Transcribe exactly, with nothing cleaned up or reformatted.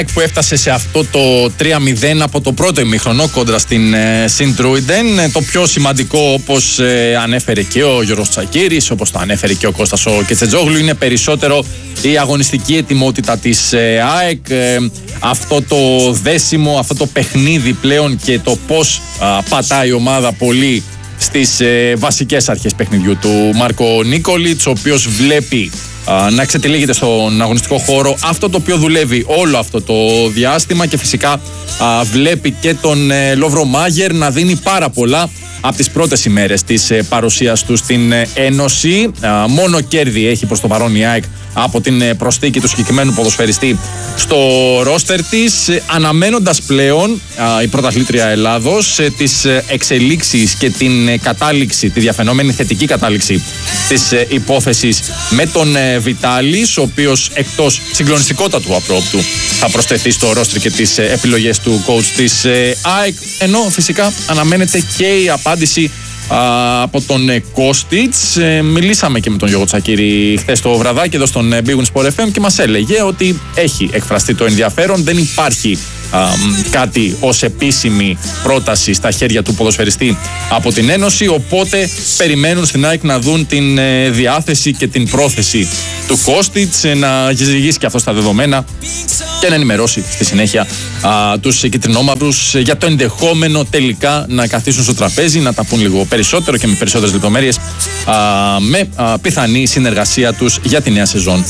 που έφτασε σε αυτό το τρία μηδέν από το πρώτο ημίχρονο κόντρα στην ε, Σιντρούιντεν. Ε, το πιο σημαντικό, όπως ε, ανέφερε και ο Γιώργος Τσακίρης, όπως το ανέφερε και ο Κώστας ο Κετσετζόγλου, είναι περισσότερο η αγωνιστική ετοιμότητα της ε, ΑΕΚ. Ε, αυτό το δέσιμο, αυτό το παιχνίδι πλέον και το πώς α, πατάει η ομάδα πολύ στις ε, βασικές αρχές παιχνιδιού του Μάρκο Νίκολιτς, ο οποίος βλέπει α, να ξετυλίγεται στον αγωνιστικό χώρο αυτό το οποίο δουλεύει όλο αυτό το διάστημα και φυσικά α, βλέπει και τον ε, Λόβρο Μάγερ να δίνει πάρα πολλά από τις πρώτες ημέρες της ε, παρουσίας του στην ε, Ένωση. Α, μόνο κέρδη έχει προς το παρόν η ΑΕΚ από την ε, προσθήκη του συγκεκριμένου ποδοσφαιριστή στο ρόστερ της, ε, αναμένοντας πλέον α, η πρωταθλήτρια Ελλάδος ε, τις ε, εξελίξεις και την ε, κατάληξη, τη διαφαινόμενη θετική κατάληξη της ε, υπόθεσης με τον ε, Βιτάλης, ο οποίος εκτός συγκλονιστικότατου απρόπτου θα προσθεθεί στο ρόστερ και τις ε, επιλογές του coach της ε, ΑΕΚ, ενώ φυσικά αναμένεται και η απάντηση α, από τον ε, Κώστιτς. Ε, μιλήσαμε και με τον Γιώργο Τσακίρη χθες το βραδάκι εδώ στον ε, Big Win Sport εφ εμ και μας έλεγε ότι έχει εκφραστεί το ενδιαφέρον, δεν υπάρχει α, κάτι ως επίσημη πρόταση στα χέρια του ποδοσφαιριστή από την Ένωση, οπότε περιμένουν στην ΑΕΚ να δουν την ε, διάθεση και την πρόθεση του Κώστιτς, ε, να γυζυγήσει και αυτό στα δεδομένα και να ενημερώσει στη συνέχεια α, τους κυτρινόμαυρους για το ενδεχόμενο τελικά να καθίσουν στο τραπέζι, να τα πούν λίγο περισσότερο και με περισσότερες λεπτομέρειες α, με α, πιθανή συνεργασία τους για τη νέα σεζόν